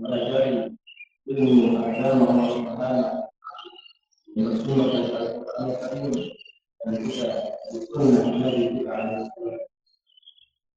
mempelajari ilmu agama Allah Subhanahu wa taala dan Al-Qur'an Karim dan juga sunnah Nabi kita alaihi